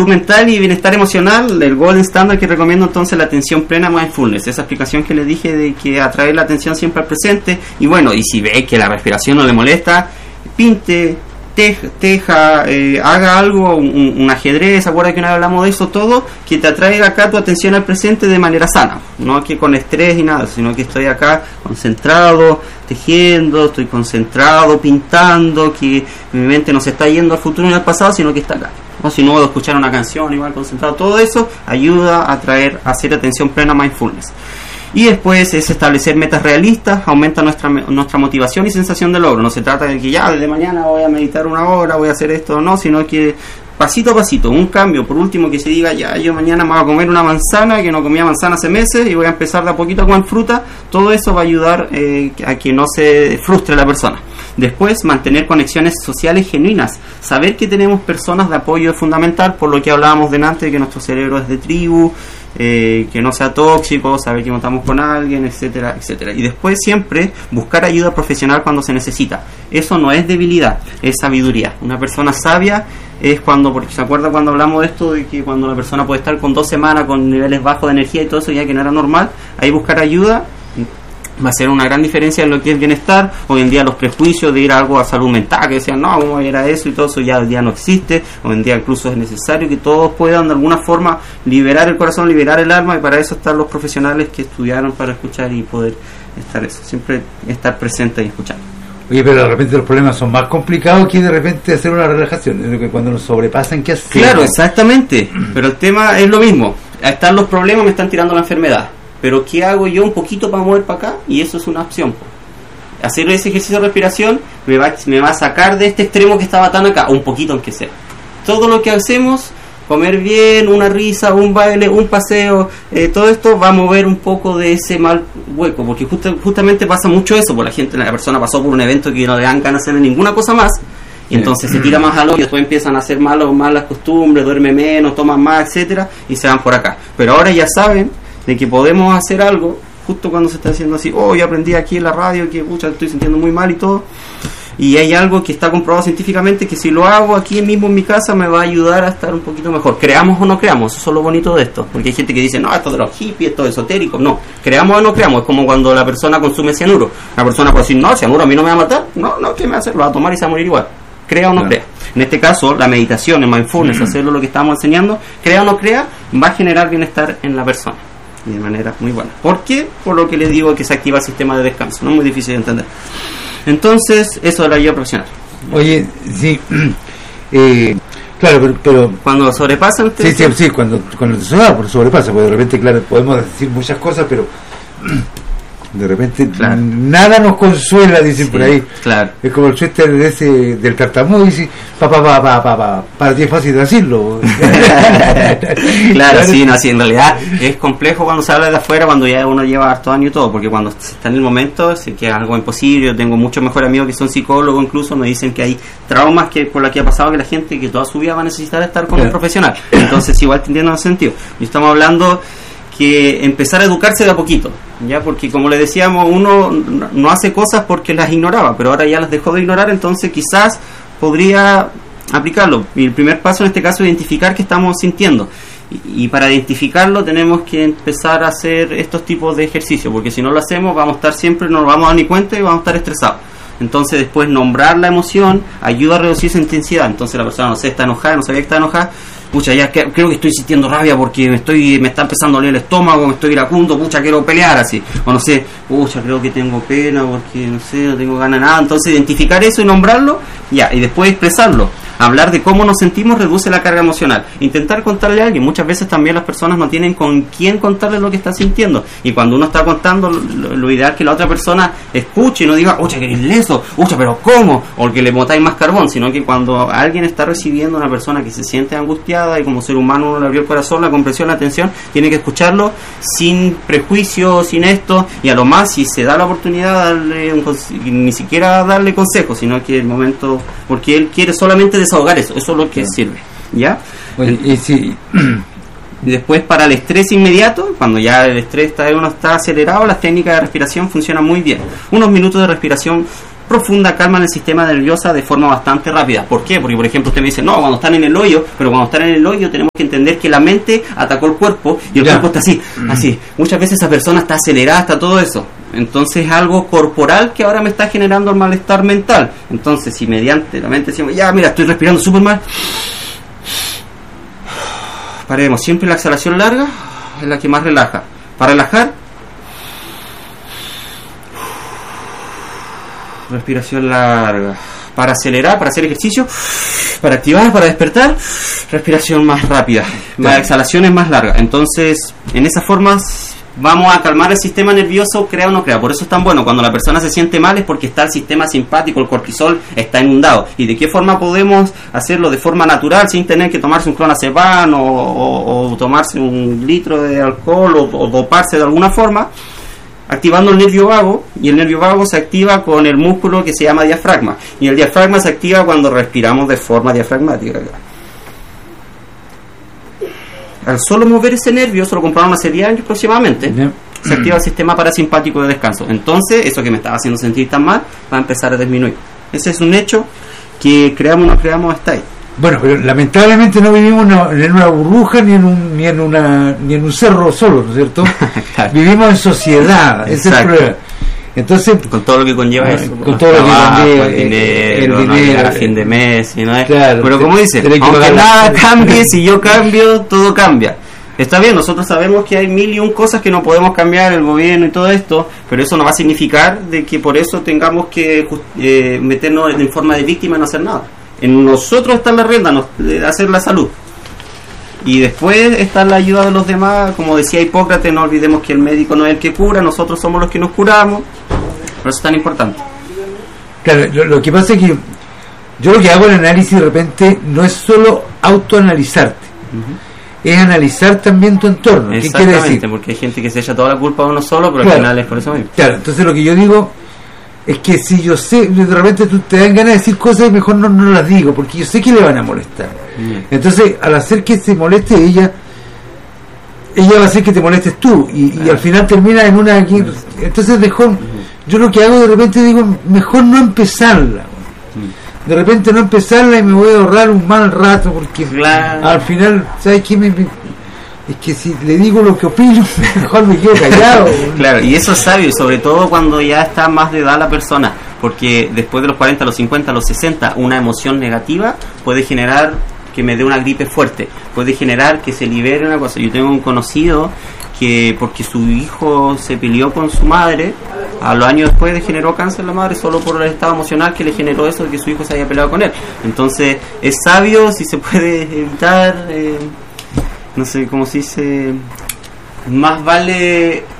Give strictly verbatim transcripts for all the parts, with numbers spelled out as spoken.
salud mental y bienestar emocional, el Golden Standard que recomiendo entonces la atención plena mindfulness, esa explicación que les dije de que atraer la atención siempre al presente. Y bueno, y si ve que la respiración no le molesta, pinte, teja, teja eh, haga algo, un, un ajedrez, acuerda que una vez hablamos de eso, todo que te atraiga acá tu atención al presente de manera sana, no que con estrés y nada, sino que estoy acá concentrado, tejiendo, estoy concentrado, pintando, que mi mente no se está yendo al futuro ni al pasado, sino que está acá. O si no, escuchar una canción igual concentrado, todo eso ayuda a traer, a hacer atención plena mindfulness. Y después es establecer metas realistas, aumenta nuestra nuestra motivación y sensación de logro. No se trata de que ya desde mañana voy a meditar una hora, voy a hacer esto o no, sino que pasito a pasito, un cambio. Por último, que se diga, ya yo mañana me voy a comer una manzana, que no comía manzana hace meses, y voy a empezar de a poquito a comer fruta. Todo eso va a ayudar eh, a que no se frustre la persona. Después, mantener conexiones sociales genuinas. Saber que tenemos personas de apoyo es fundamental, por lo que hablábamos delante, de que nuestro cerebro es de tribu, eh, que no sea tóxico, saber que contamos con alguien, etcétera, etcétera. Y después siempre buscar ayuda profesional cuando se necesita. Eso no es debilidad, es sabiduría. Una persona sabia es cuando, porque se acuerda cuando hablamos de esto, de que cuando la persona puede estar con dos semanas con niveles bajos de energía y todo eso, ya que no era normal, ahí buscar ayuda va a ser una gran diferencia en lo que es bienestar. Hoy en día los prejuicios de ir a algo a salud mental, que decían, no, ¿cómo era eso? Y todo eso ya, ya no existe. Hoy en día incluso es necesario que todos puedan de alguna forma liberar el corazón, liberar el alma, y para eso están los profesionales que estudiaron para escuchar y poder estar eso, siempre estar presente y escuchar. Oye, pero de repente los problemas son más complicados que de repente hacer una relajación, es lo que cuando nos sobrepasan, ¿qué hacemos? Claro, exactamente, pero el tema es lo mismo. Están los problemas, me están tirando la enfermedad, pero ¿qué hago yo un poquito para mover para acá? Y eso es una opción. Hacer ese ejercicio de respiración me va, me va a sacar de este extremo que estaba tan acá, un poquito aunque sea. Todo lo que hacemos, comer bien, una risa, un baile, un paseo, eh, todo esto va a mover un poco de ese mal hueco, porque justa, justamente pasa mucho eso, porque la gente, la persona pasó por un evento que no le dan ganas de hacer ninguna cosa más, y entonces se tira más al hoyo, después empiezan a hacer malos, malas costumbres, duerme menos, toman más, etcétera, y se van por acá. Pero ahora ya saben de que podemos hacer algo justo cuando se está haciendo así, oh, yo aprendí aquí en la radio que pucha, estoy sintiendo muy mal y todo, y hay algo que está comprobado científicamente que si lo hago aquí mismo en mi casa me va a ayudar a estar un poquito mejor. Creamos o no creamos, eso es lo bonito de esto, porque hay gente que dice, no, esto de los hippies, esto es esotérico. No, creamos o no creamos, es como cuando la persona consume cianuro. La persona puede decir, no, cianuro a mí no me va a matar, no, no, ¿qué me va a hacer? Lo va a tomar y se va a morir igual. Crea o no, no. crea. En este caso, la meditación, el mindfulness, mm-hmm. hacerlo lo que estamos enseñando, crea o no crea, va a generar bienestar en la persona. Y de manera muy buena. ¿Por qué? Por lo que les digo que se activa el sistema de descanso. No es muy difícil de entender. Entonces, eso de la ayuda profesional. Oye, sí. Eh, claro, pero, pero... Cuando sobrepasan... Sí, sí, sí, cuando, cuando te sobrepasa, porque de repente, claro, podemos decir muchas cosas, pero... de repente claro. nada nos consuela, dicen sí, por ahí. Claro. Es como el suéter de ese, del tartamudo, y dice, pa, pa, pa, pa, pa, pa, para ti es fácil decirlo. Claro, sí, no, sí, en realidad es complejo cuando se habla de afuera, cuando ya uno lleva harto año y todo, porque cuando está en el momento, sé que es algo imposible. Yo tengo muchos mejores amigos que son psicólogos, incluso me dicen que hay traumas que por la que ha pasado que la gente que toda su vida va a necesitar estar con claro. un profesional. Entonces igual entiendo el sentido. Y estamos hablando que empezar a educarse de a poquito, ya, porque como le decíamos, uno no hace cosas porque las ignoraba, pero ahora ya las dejó de ignorar, entonces quizás podría aplicarlo. Y el primer paso en este caso es identificar qué estamos sintiendo, y, y para identificarlo tenemos que empezar a hacer estos tipos de ejercicios, porque si no lo hacemos vamos a estar siempre, no nos vamos a dar ni cuenta y vamos a estar estresados. Entonces después nombrar la emoción ayuda a reducir esa intensidad. Entonces la persona, no sé, está enojada, no sabía que está enojada, pucha, ya que, creo que estoy sintiendo rabia porque me estoy me está empezando a doler el estómago, me estoy iracundo, pucha, quiero pelear así, o no sé, pucha, creo que tengo pena porque, no sé, no tengo ganas de nada. Entonces identificar eso y nombrarlo, ya, y después expresarlo. Hablar de cómo nos sentimos reduce la carga emocional. Intentar contarle a alguien. Muchas veces también las personas no tienen con quién contarle lo que está sintiendo. Y cuando uno está contando, lo, lo ideal es que la otra persona escuche y no diga, oye, que eres leso, oye, pero ¿cómo? O que le botáis más carbón. Sino que cuando alguien está recibiendo a una persona que se siente angustiada y como ser humano uno le abrió el corazón, la comprensión, la atención, tiene que escucharlo sin prejuicio, sin esto. Y a lo más, si se da la oportunidad, darle un, ni siquiera darle consejos, sino que el momento, porque él quiere solamente desahogar eso, eso es lo que sirve, ¿ya? Bueno, y si y después para el estrés inmediato, cuando ya el estrés está, uno está acelerado, las técnicas de respiración funcionan muy bien. Unos minutos de respiración profunda calman el sistema nervioso de forma bastante rápida. ¿Por qué? Porque, por ejemplo, usted me dice, no, cuando están en el hoyo, pero cuando están en el hoyo tenemos que entender que la mente atacó el cuerpo y el ya. cuerpo está así, así. Muchas veces esa persona está acelerada, está todo eso. Entonces es algo corporal que ahora me está generando el malestar mental. Entonces, si mediante la mente decimos, ya, mira, estoy respirando súper mal, paremos. Siempre la exhalación larga es la que más relaja. Para relajar, respiración larga. Para acelerar, para hacer ejercicio, para activar, para despertar, respiración más rápida, más exhalaciones más largas. Entonces, en esas formas vamos a calmar el sistema nervioso, crea o no crea. Por eso es tan bueno, cuando la persona se siente mal es porque está el sistema simpático, el cortisol está inundado. ¿Y de qué forma podemos hacerlo? De forma natural, sin tener que tomarse un clonazepam o, o, o tomarse un litro de alcohol o, o doparse de alguna forma, activando el nervio vago, y el nervio vago se activa con el músculo que se llama diafragma, y el diafragma se activa cuando respiramos de forma diafragmática. Al solo mover ese nervio, se lo compraron hace diez años aproximadamente, yeah. se activa el sistema parasimpático de descanso. Entonces, eso que me estaba haciendo sentir tan mal, va a empezar a disminuir. Ese es un hecho que, creamos o no creamos, está ahí. Bueno, pero lamentablemente no vivimos una, en una burbuja ni en un ni en una ni en un cerro solo, ¿no es cierto? Claro. Vivimos en sociedad, ese es el problema. Entonces, con todo lo que conlleva ah, eso, con todo trabajo, lo que conlleva el dinero, el no dinero llegar a fin de mes, y no es, claro, pero como dice, aunque nada cambie, si yo cambio, todo cambia. Está bien, nosotros sabemos que hay mil y un cosas que no podemos cambiar, el gobierno y todo esto, pero eso no va a significar de que por eso tengamos que eh, meternos en forma de víctima y no hacer nada. En nosotros está la rienda no, de hacer la salud, y después está la ayuda de los demás. Como decía Hipócrates, no olvidemos que el médico no es el que cura, nosotros somos los que nos curamos. Por eso es tan importante. Claro, lo, lo que pasa es que yo lo que hago en el análisis de repente no es solo autoanalizarte, uh-huh. es analizar también tu entorno. ¿Qué quiere decir? Porque hay gente que se echa toda la culpa a uno solo, pero claro, al final es por eso mismo. Claro, entonces lo que yo digo es que si yo sé, de repente tú te dan ganas de decir cosas y mejor no, no las digo, porque yo sé que le van a molestar. Mm. Entonces, al hacer que se moleste ella, ella va a hacer que te molestes tú, y, ah. y al final termina en una... Mm. Entonces, mejor, mm. yo lo que hago de repente digo, mejor no empezarla. Mm. De repente no empezarla y me voy a ahorrar un mal rato, porque claro. al final, ¿sabes qué? Me, me, es que si le digo lo que opino, mejor me quedo callado. Claro, y eso es sabio, y sobre todo cuando ya está más de edad la persona, porque después de los cuarenta, los cincuenta, los sesenta, una emoción negativa puede generar que me dé una gripe fuerte, puede generar que se libere una cosa. Yo tengo un conocido que, porque su hijo se peleó con su madre, a los años después le generó cáncer la madre, solo por el estado emocional que le generó eso de que su hijo se había peleado con él. Entonces es sabio, si se puede evitar... Eh, no sé cómo se dice, más vale eh,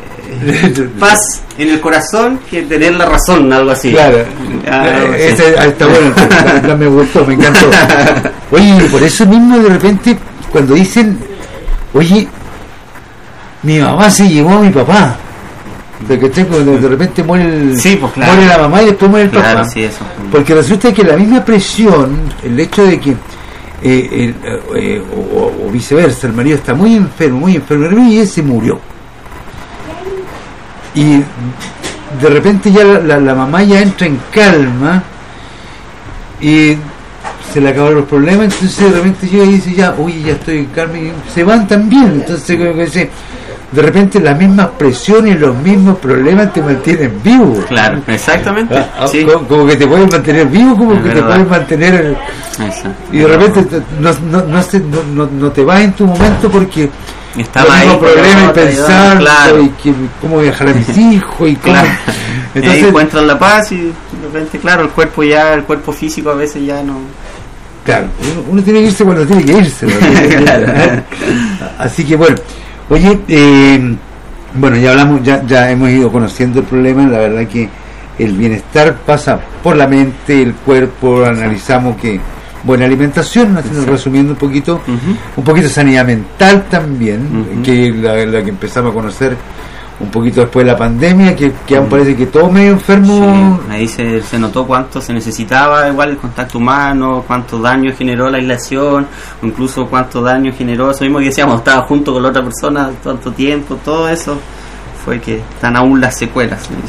paz en el corazón que tener la razón, algo así. Claro, ah, ese, sí. Está bueno, la, la me gustó, me encantó. Oye, por eso mismo de repente cuando dicen, oye, mi mamá se llevó a mi papá, de que tengo, de, de repente muere el, sí, pues, claro. muere la mamá y después muere el claro, papá, sí, eso. Porque resulta que la misma presión, el hecho de que Eh, eh, eh, o, o viceversa, el marido está muy enfermo, muy enfermo y él se murió, y de repente ya la, la, la mamá ya entra en calma y se le acabaron los problemas, entonces de repente llega y dice ya, uy, ya estoy en calma, y se van también. Entonces como que dice, de repente las mismas presiones y los mismos problemas te mantienen vivo. Claro, exactamente. Ah, sí. como, como que te pueden mantener vivo, como es que verdad. Te pueden mantener el, y de repente no, no, no, se, no, no, no te vas en tu momento porque estaba ahí problema y pensar claro. y que, cómo voy a dejar a mis hijos y cómo, claro. Entonces ahí encuentran la paz y de repente claro el cuerpo ya el cuerpo físico a veces ya no. Claro, uno, uno tiene que irse cuando tiene que irse, ¿no? Claro. Así que bueno. Oye, eh, bueno, ya hablamos, ya, ya hemos ido conociendo el problema. La verdad que el bienestar pasa por la mente, el cuerpo. Analizamos que buena alimentación, haciendo, resumiendo un poquito, uh-huh. un poquito de sanidad mental también, uh-huh. que es la, la que empezamos a conocer un poquito después de la pandemia, que, que aún parece que todo medio enfermo. Sí, ahí se, se notó cuánto se necesitaba igual el contacto humano, cuánto daño generó la aislación, o incluso cuánto daño generó eso mismo que decíamos, estaba junto con la otra persona tanto tiempo, todo eso fue que están aún las secuelas.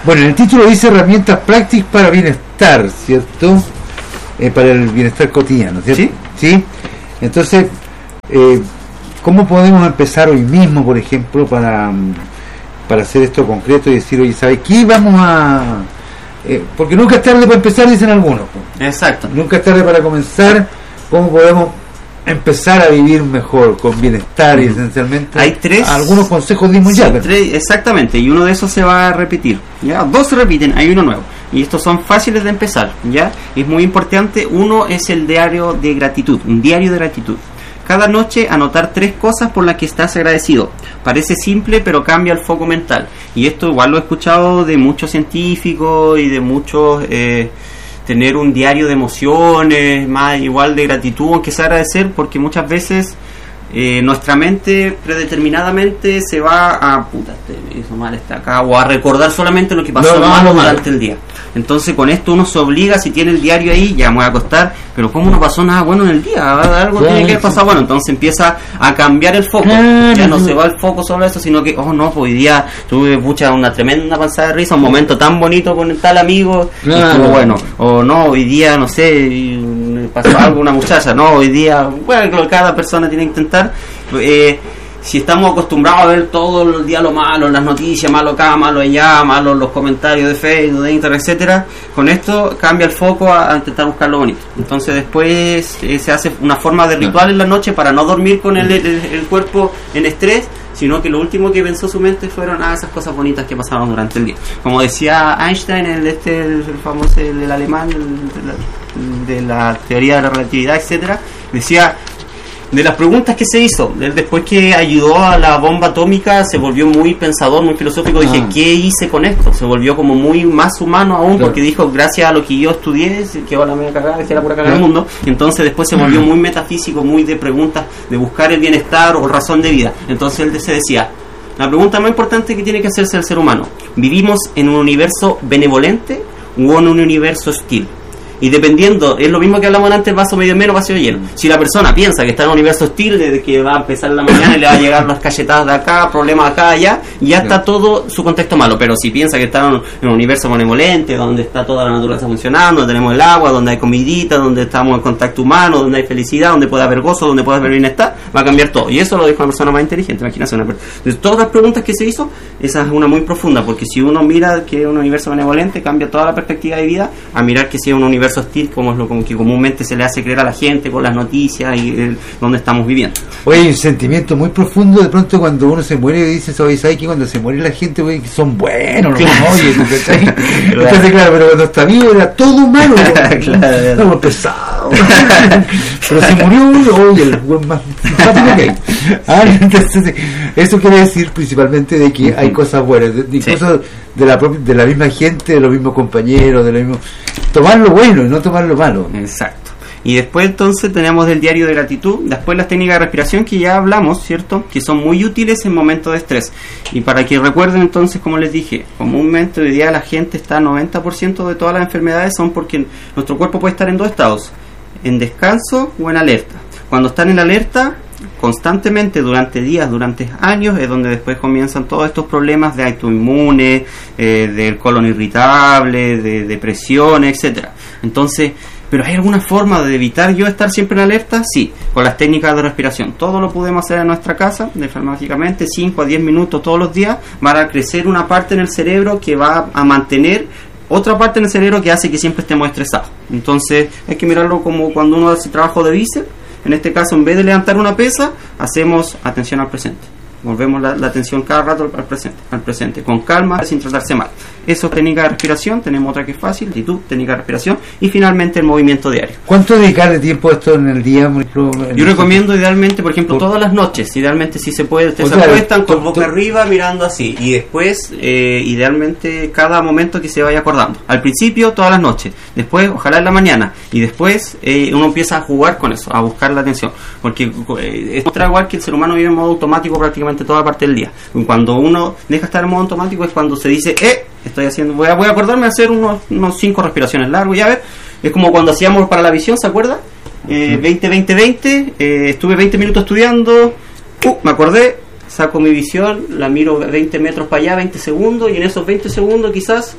Bueno, en el título dice herramientas prácticas para bienestar, ¿cierto? Eh, para el bienestar cotidiano, ¿cierto? Sí. ¿Sí? Entonces, eh, ¿cómo podemos empezar hoy mismo, por ejemplo, para, para hacer esto concreto y decir, oye, ¿sabes qué? Vamos a... Eh, porque nunca es tarde para empezar, dicen algunos. Exacto. Nunca es tarde para comenzar. ¿Cómo podemos empezar a vivir mejor, con bienestar? Uh-huh. Y esencialmente hay tres algunos consejos dimos, sí, ya, pero... tres, exactamente, y uno de esos se va a repetir, ya dos se repiten, hay uno nuevo, y estos son fáciles de empezar, ya es muy importante. Uno es el diario de gratitud, un diario de gratitud. Cada noche anotar tres cosas por las que estás agradecido. Parece simple, pero cambia el foco mental, y esto igual lo he escuchado de muchos científicos y de muchos eh, tener un diario de emociones, más igual de gratitud, aunque sea agradecer, porque muchas veces eh, nuestra mente predeterminadamente se va a puta, te hizo mal está acá, o a recordar solamente lo que pasó no, malo no, durante el día. Entonces con esto uno se obliga, si tiene el diario ahí, ya me voy a acostar, pero ¿cómo no pasó nada bueno en el día? Algo sí, tiene que haber pasado sí. Bueno, entonces empieza a cambiar el foco, ah, ya no sí. se va el foco solo eso, sino que, oh no, pues hoy día tuve pucha, una tremenda pasada de risa, un momento tan bonito con tal amigo, claro. Y estuvo bueno, o no, hoy día, no sé, me pasó algo una muchacha, no, hoy día, bueno, cada persona tiene que intentar, eh, si estamos acostumbrados a ver todo el día lo malo, las noticias, malo acá, malo allá, malo los comentarios de Facebook, de Internet, etcétera, con esto cambia el foco a, a intentar buscar lo bonito. Entonces después eh, se hace una forma de ritual en la noche para no dormir con el, el, el cuerpo en estrés, sino que lo último que pensó su mente fueron ah, esas cosas bonitas que pasaron durante el día. Como decía Einstein, el, este, el famoso, el, el alemán, el, de, la, de la teoría de la relatividad, etcétera, decía... De las preguntas que se hizo, después que ayudó a la bomba atómica, se volvió muy pensador, muy filosófico. Ah. Dije, ¿qué hice con esto? Se volvió como muy más humano aún, claro. Porque dijo, gracias a lo que yo estudié, que ahora me voy a cagar, que era pura cagar el mundo. Y entonces después se volvió muy metafísico, muy de preguntas, de buscar el bienestar o razón de vida. Entonces él se decía, la pregunta más importante que tiene que hacerse el ser humano, ¿vivimos en un universo benevolente o en un universo hostil? Y dependiendo, es lo mismo que hablamos antes, vaso medio menos, vaso lleno. Si la persona piensa que está en un universo hostil, desde que va a empezar en la mañana y le va a llegar las cachetadas de acá, problemas acá, allá, ya está todo su contexto malo. Pero si piensa que está en un universo benevolente, donde está toda la naturaleza funcionando, donde tenemos el agua, donde hay comidita, donde estamos en contacto humano, donde hay felicidad, donde puede haber gozo, donde puede haber bienestar, va a cambiar todo. Y eso lo dijo una persona más inteligente, imagínate. Una persona. De todas las preguntas que se hizo, esa es una muy profunda, porque si uno mira que es un universo benevolente, cambia toda la perspectiva de vida, a mirar que si es un universo hostil, como es lo como que comúnmente se le hace creer a la gente con las noticias y el, donde estamos viviendo. Oye, hay un sentimiento muy profundo de pronto cuando uno se muere y dices, oye, ¿sabes que cuando se muere la gente, oye, que son buenos, claro. ¿No? Oye, claro. Entonces, claro, pero cuando está vivo era todo malo, claro, estamos pesados. Pero se murió, oye, el buen más simpático que hay. Ah, entonces, eso quiere decir principalmente de que hay cosas buenas, de, de sí. cosas de la propia, de la misma gente, de los mismos compañeros, de lo mismo, tomar lo bueno y no tomar lo malo. Exacto. Y después entonces tenemos el diario de gratitud, después las técnicas de respiración que ya hablamos, ¿cierto? Que son muy útiles en momentos de estrés. Y para que recuerden entonces, como les dije, comúnmente hoy día la gente está, noventa por ciento de todas las enfermedades son porque nuestro cuerpo puede estar en dos estados, en descanso o en alerta. Cuando están en alerta, constantemente durante días, durante años, es donde después comienzan todos estos problemas de autoinmune, eh, del colon irritable, de depresión, etcétera. Entonces, ¿pero hay alguna forma de evitar yo estar siempre en alerta? Sí, con las técnicas de respiración. Todo lo podemos hacer en nuestra casa, de farmágicamente, cinco a diez minutos todos los días, van a crecer una parte en el cerebro que va a mantener otra parte en el cerebro que hace que siempre estemos estresados. Entonces, hay que mirarlo como cuando uno hace trabajo de bíceps. En este caso, en vez de levantar una pesa, hacemos atención al presente. Volvemos la, la atención cada rato al presente, al presente, con calma, sin tratarse mal. Eso es técnica de respiración. Tenemos otra que es fácil, actitud, técnica de respiración, y finalmente el movimiento diario. ¿Cuánto dedicarle tiempo a esto en el día? Yo recomiendo idealmente, por ejemplo, por... todas las noches, idealmente si se puede, ustedes se acuestan con boca arriba mirando así, y después, eh, idealmente, cada momento que se vaya acordando. Al principio, todas las noches, después, ojalá en la mañana, y después eh, uno empieza a jugar con eso, a buscar la atención, porque eh, es otra igual que el ser humano vive en modo automático prácticamente toda parte del día. Cuando uno deja estar en modo automático es cuando se dice, eh, estoy haciendo, voy a, voy a acordarme de hacer unos, unos cinco respiraciones largos, ya ver, es como cuando hacíamos para la visión, ¿se acuerda? Eh, veinte, veinte, veinte, eh, estuve veinte minutos estudiando, uh, me acordé, saco mi visión, la miro veinte metros para allá, veinte segundos, y en esos veinte segundos quizás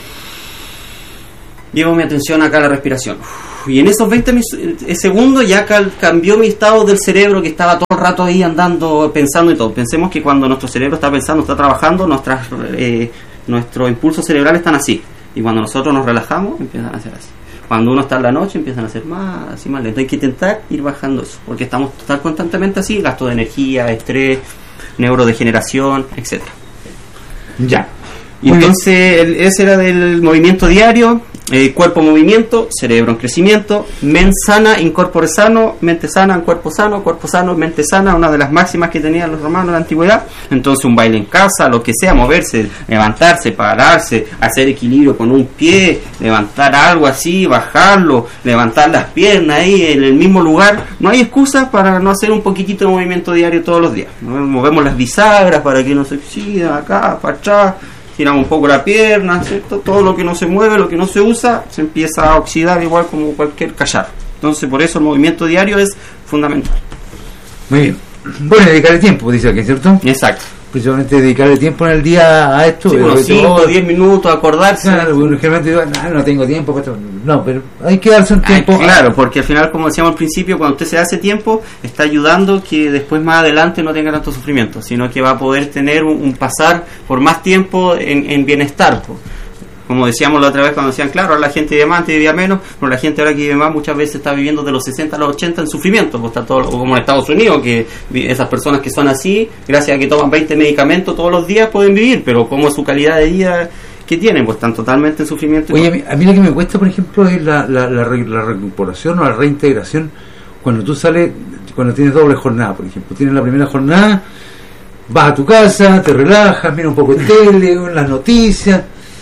llevo mi atención acá a la respiración. Y en esos veinte segundos ya cambió mi estado del cerebro, que estaba todo el rato ahí andando, pensando y todo. Pensemos que cuando nuestro cerebro está pensando, está trabajando, nuestras, eh, nuestros impulsos cerebrales están así. Y cuando nosotros nos relajamos, empiezan a hacer así. Cuando uno está en la noche, empiezan a hacer más, así más lento. Hay que intentar ir bajando eso, porque estamos tan constantemente así, gasto de energía, estrés, neurodegeneración, etcétera. Ya. Y entonces el, ese era del movimiento diario. Eh, cuerpo en movimiento, cerebro en crecimiento, mente sana, incorpore sano, mente sana, en cuerpo sano, cuerpo sano, mente sana, una de las máximas que tenían los romanos en la antigüedad. Entonces un baile en casa, lo que sea, moverse, levantarse, pararse, hacer equilibrio con un pie, levantar algo así, bajarlo, levantar las piernas ahí en el mismo lugar. No hay excusa para no hacer un poquitito de movimiento diario todos los días. Movemos las bisagras para que no se oxiden acá, para atrás. Giramos un poco la pierna, ¿cierto? Todo lo que no se mueve, lo que no se usa, se empieza a oxidar igual como cualquier callar. Entonces, por eso el movimiento diario es fundamental. Muy bien. Bueno, dedicarle tiempo, dice aquí, ¿cierto? Exacto. Principalmente dedicarle tiempo en el día a esto. Sí, unos cinco o diez minutos, acordarse. Claro, bueno, generalmente digo, no, no tengo tiempo para esto. No, pero hay que darse un tiempo. Ay, claro, porque al final, como decíamos al principio, cuando usted se hace tiempo, está ayudando que después más adelante no tenga tanto sufrimiento, sino que va a poder tener un, un pasar por más tiempo en, en bienestar. Pues. Como decíamos la otra vez cuando decían, claro, la gente vive más, antes vivía menos, pero la gente ahora que vive más muchas veces está viviendo de los sesenta a los ochenta en sufrimiento, pues está todo, como en Estados Unidos, que esas personas que son así, gracias a que toman veinte medicamentos todos los días pueden vivir, pero como su calidad de vida que tienen, pues están totalmente en sufrimiento. Oye, a mí, a mí lo que me cuesta, por ejemplo, es la, la, la, la recuperación o la reintegración cuando tú sales, cuando tienes doble jornada, por ejemplo, tienes la primera jornada, vas a tu casa, te relajas, miras un poco de tele, las noticias,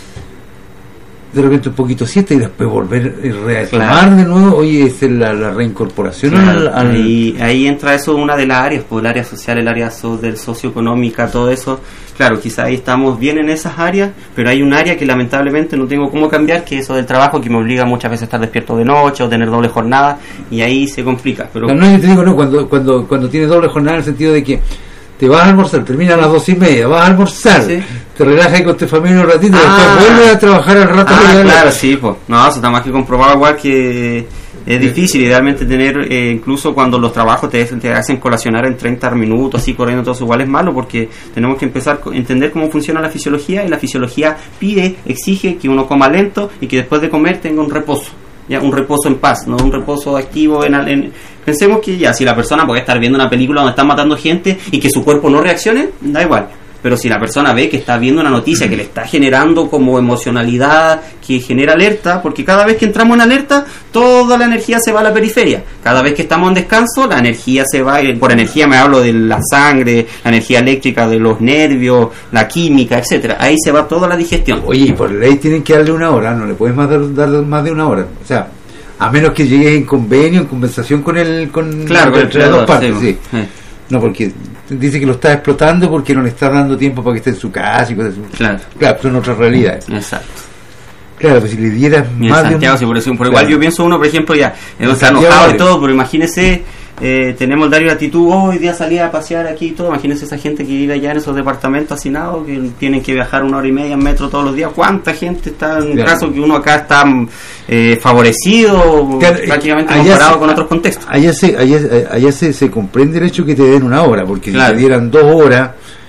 de repente un poquito siesta y después volver a retomar claro. de nuevo. Oye, es la, la reincorporación claro. al, al... Ahí, ahí entra eso, una de las áreas, pues el área social, el área so, del socioeconómica, todo eso. Claro, quizá ahí estamos bien en esas áreas, pero hay un área que lamentablemente no tengo cómo cambiar, que es eso del trabajo, que me obliga muchas veces a estar despierto de noche o tener doble jornada, y ahí se complica. Pero no, no, yo te digo, no, cuando, cuando, cuando tienes doble jornada, en el sentido de que te vas a almorzar, termina a las dos y media, vas a almorzar, ¿sí? Te relajas con tu familia un ratito, ah, después vuelves a trabajar al rato. Ah, claro, sí, pues. No, eso está más que comprobado, igual que es difícil, idealmente tener, eh, incluso cuando los trabajos te, te hacen colacionar en treinta minutos, así corriendo todo eso, igual es malo, porque tenemos que empezar a entender cómo funciona la fisiología, y la fisiología pide, exige que uno coma lento y que después de comer tenga un reposo. Ya, un reposo en paz, no un reposo activo en, en pensemos que ya, si la persona puede estar viendo una película donde están matando gente y que su cuerpo no reaccione, da igual, pero si la persona ve que está viendo una noticia que le está generando como emocionalidad, que genera alerta, porque cada vez que entramos en alerta, toda la energía se va a la periferia. Cada vez que estamos en descanso, la energía se va, por energía me hablo de la sangre, la energía eléctrica de los nervios, la química, etcétera. Ahí se va toda la digestión. Oye, por ley tienen que darle una hora, no le puedes más dar, dar más de una hora, o sea, a menos que llegues en convenio, en conversación con el con, claro, con el entre las dos partes, sí. sí. sí. No, porque dice que lo está explotando porque no le está dando tiempo para que esté en su casa y cosas así. Claro. Claro, son otras realidades. Exacto. Claro, pues si le dieras y más Santiago, de un... sí, por eso, por claro. Igual yo pienso uno, por ejemplo, ya, no está enojado y todo, pero imagínese, eh, tenemos el diario de actitud, oh, hoy día salía a pasear aquí y todo, imagínese esa gente que vive allá en esos departamentos hacinados, que tienen que viajar una hora y media en metro todos los días. ¿Cuánta gente está, en un claro. caso que uno acá está eh, favorecido, claro, prácticamente comparado se, con otros contextos? Allá se, allá, allá se, se comprende el hecho que te den una hora, porque claro. si te dieran dos horas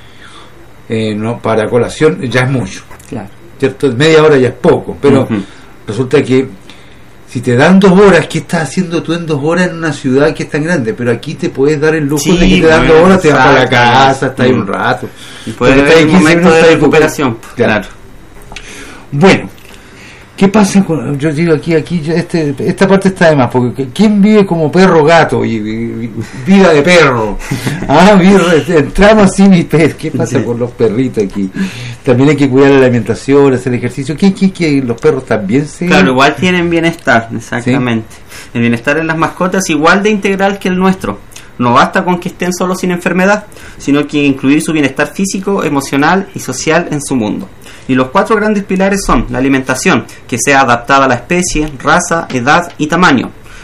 eh, no, para colación ya es mucho. Claro. ¿Cierto? Media hora ya es poco, pero uh-huh. resulta que si te dan dos horas, ¿qué estás haciendo tú en dos horas en una ciudad que es tan grande? Pero aquí te puedes dar el lujo sí, de que te dan dos horas, te vas para la casa, estás ahí un rato. Y puede haber un momento de recuperación. Claro. Bueno, ¿qué pasa con, yo digo aquí, aquí este, esta parte está de más, porque ¿quién vive como perro gato y, y vida de perro? Ah, entramos sin mi perro. ¿Qué pasa sí. con los perritos aquí? También hay que cuidar la alimentación, hacer ejercicio. ¿Qué, qué, qué? ¿Los perros también se...? Claro, igual tienen bienestar, exactamente. ¿Sí? El bienestar en las mascotas es igual de integral que el nuestro. No basta con que estén solo sin enfermedad, sino que incluir su bienestar físico, emocional y social en su mundo. Y los cuatro grandes pilares son la alimentación, que sea adaptada a la especie, raza, edad y tamaño.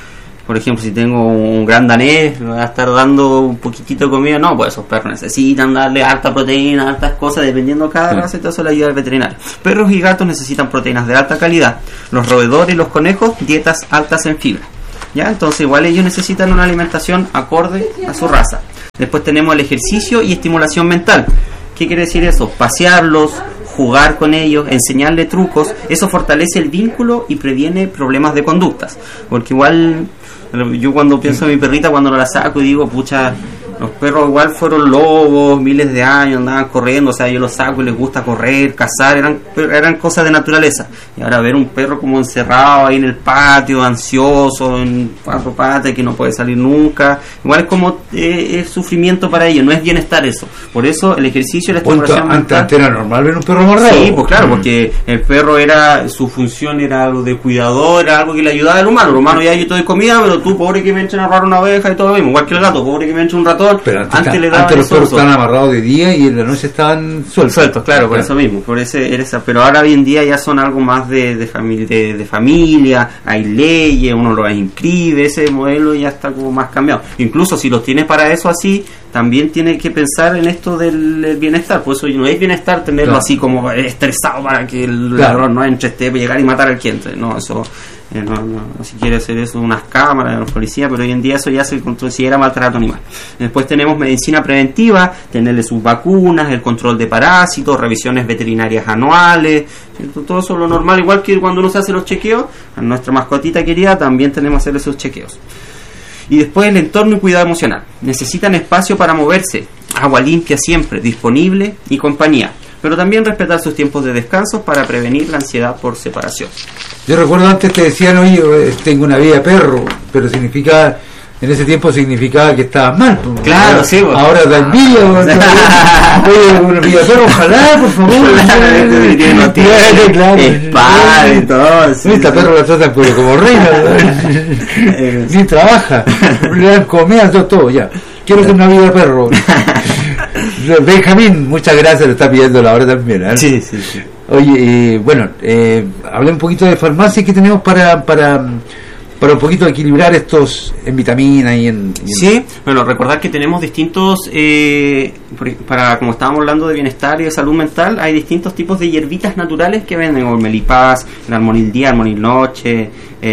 Por ejemplo, si tengo un gran danés, le voy a estar dando un poquitito de comida. No, pues esos perros necesitan darle harta proteína, hartas cosas, dependiendo de cada sí. raza, y todo eso le ayuda al veterinario. Perros y gatos necesitan proteínas de alta calidad. Los roedores y los conejos, dietas altas en fibra. ¿Ya? Entonces igual ellos necesitan una alimentación acorde a su raza. Después tenemos el ejercicio y estimulación mental. ¿Qué quiere decir eso? Pasearlos, jugar con ellos, enseñarle trucos. Eso fortalece el vínculo y previene problemas de conductas. Porque igual yo cuando pienso en mi perrita, cuando la saco y digo, pucha, los perros igual fueron lobos, miles de años, andaban corriendo, o sea, yo los saco y les gusta correr, cazar, eran eran cosas de naturaleza. Y ahora ver un perro como encerrado ahí en el patio, ansioso, en cuatro patas, que no puede salir nunca, igual es como eh, es sufrimiento para ellos, no es bienestar eso. Por eso el ejercicio y la estimulación mental. Antes era normal ver un perro mordido. Sí, pues claro, porque el perro era, su función era algo de cuidador, era algo que le ayudaba al humano. El humano ya yo te doy comida, pero tú, pobre que me echen a robar una oveja y todo lo mismo, igual que el gato, pobre que me echen un ratón. Pero antes, antes, le daban antes los perros estaban amarrados de día y en la noche estaban sueltos. Sueltos, claro, por eso mismo, por ese, esa. Pero ahora hoy en día ya son algo más de, de, familia, de, de familia, hay leyes, uno los inscribe, ese modelo ya está como más cambiado. Incluso si los tienes para eso así, también tiene que pensar en esto del bienestar. Por eso no es bienestar tenerlo claro. así como estresado para que el claro. ladrón no entre, esté, llegar y matar al cliente. No, eso... Eh, no, no, no, si quiere hacer eso, unas cámaras de los policías, pero hoy en día eso ya se considera maltrato animal. Después tenemos medicina preventiva, tenerle sus vacunas, el control de parásitos, revisiones veterinarias anuales, ¿cierto? Todo eso es lo normal, igual que cuando uno se hace los chequeos, a nuestra mascotita querida también tenemos que hacerle sus chequeos. Y después el entorno y cuidado emocional. Necesitan espacio para moverse, agua limpia siempre, disponible y compañía. Pero también respetar sus tiempos de descanso para prevenir la ansiedad por separación. Yo recuerdo antes te decían, oye, tengo una vida de perro, pero significa, en ese tiempo significaba que estabas mal. Claro, ahora, sí. Vos. Ahora da envidia. Oye, una vida de perro, ojalá, por favor. No tiene, claro. Es padre y todo. Sí, esta sí. perro la tratan como, como reina. Ni trabaja. Le dan comida, todo, todo, ya. Quiero tener una vida de perro. Benjamín, muchas gracias, le está pidiendo la hora también. ¿eh? Sí, sí, sí. Oye, eh, bueno, eh, hablé un poquito de farmacia que tenemos para para para un poquito equilibrar estos en vitaminas y en, y en... Sí, bueno, recordar que tenemos distintos, eh, para como estábamos hablando de bienestar y de salud mental, hay distintos tipos de hierbitas naturales que venden, el Melipaz, el Armonil día, Armonil noche,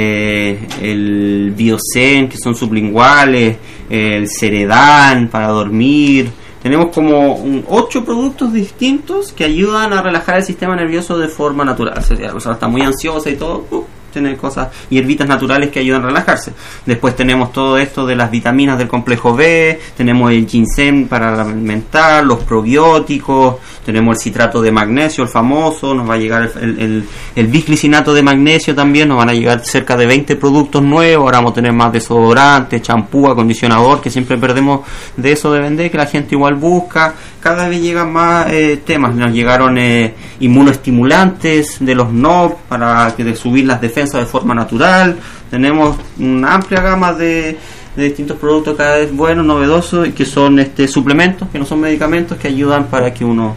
eh, el Biosen, que son sublinguales, el Ceredan para dormir. Tenemos como un, ocho productos distintos que ayudan a relajar el sistema nervioso de forma natural. O sea, la persona está muy ansiosa y todo, uh, tiene cosas, hierbitas naturales que ayudan a relajarse. Después tenemos todo esto de las vitaminas del complejo B, tenemos el ginseng para la mental, los probióticos, tenemos el citrato de magnesio, el famoso, nos va a llegar el, el, el, el bisglicinato de magnesio también, nos van a llegar cerca de veinte productos nuevos. Ahora vamos a tener más desodorante, champú, acondicionador, que siempre perdemos de eso de vender, que la gente igual busca. Cada vez llegan más eh, temas, nos llegaron eh, inmunoestimulantes de los N O V para que de subir las defensas de forma natural. Tenemos una amplia gama de, de distintos productos cada vez buenos, novedosos, y que son este suplementos, que no son medicamentos, que ayudan para que uno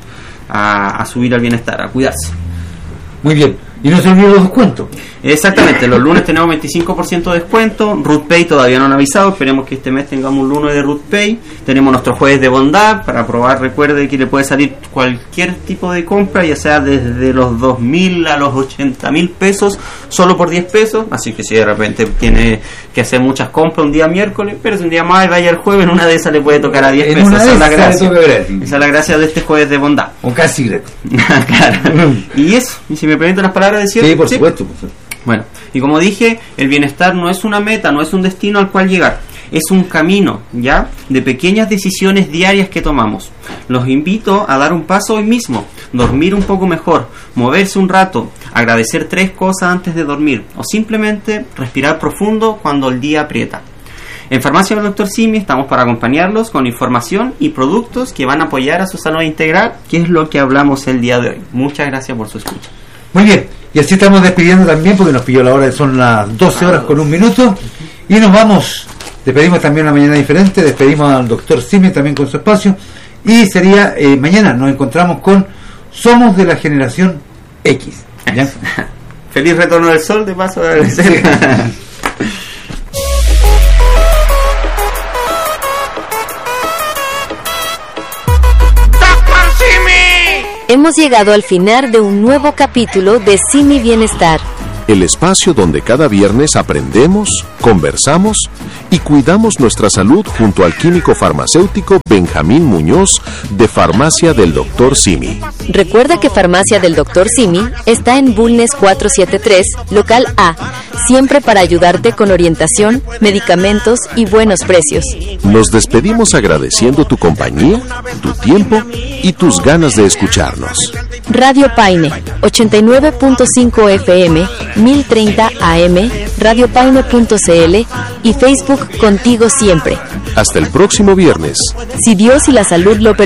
a, a subir al bienestar, a cuidarse. Muy bien. Y no se olviden los descuentos. Exactamente, los lunes tenemos veinticinco por ciento de descuento. RootPay todavía no han avisado, esperemos que este mes tengamos un lunes de RootPay. Tenemos nuestros jueves de bondad para probar. Recuerde que le puede salir cualquier tipo de compra, ya sea desde los dos mil a los ochenta mil pesos, solo por diez pesos. Así que si de repente tiene que hacer muchas compras un día miércoles, pero si un día más y vaya el jueves, en una de esas le puede tocar a diez en pesos. Una esa, es la gracia. Esa es la gracia de este jueves de bondad. O casi gratis. Claro. Y eso, y si me permiten las palabras de cierre. Sí, por ¿sí? supuesto, por supuesto. Bueno, y como dije, el bienestar no es una meta, no es un destino al cual llegar, es un camino, ¿ya? De pequeñas decisiones diarias que tomamos. Los invito a dar un paso hoy mismo, dormir un poco mejor, moverse un rato, agradecer tres cosas antes de dormir, o simplemente respirar profundo cuando el día aprieta. En Farmacia del Doctor Simi estamos para acompañarlos con información y productos que van a apoyar a su salud integral, que es lo que hablamos el día de hoy. Muchas gracias por su escucha. Muy bien, y así estamos despidiendo también, porque nos pilló la hora, son las doce horas con un minuto, y nos vamos, despedimos también una mañana diferente, despedimos al doctor Simi también con su espacio, y sería, eh, mañana nos encontramos con Somos de la Generación X. ¿Ya? Feliz retorno del sol, de paso, de agradecer. Hemos llegado al final de un nuevo capítulo de Simi Bienestar. El espacio donde cada viernes aprendemos, conversamos y cuidamos nuestra salud junto al químico farmacéutico Benjamín Muñoz de Farmacia del doctor Simi. Recuerda que Farmacia del doctor Simi está en Bulnes cuatrocientos setenta y tres, local A, siempre para ayudarte con orientación, medicamentos y buenos precios. Nos despedimos agradeciendo tu compañía, tu tiempo y tus ganas de escucharnos. Radio Paine, ochenta y nueve punto cinco F M, mil treinta A M, radiopaine punto c l y Facebook Contigo Siempre. Hasta el próximo viernes. Si Dios y la salud lo permiten.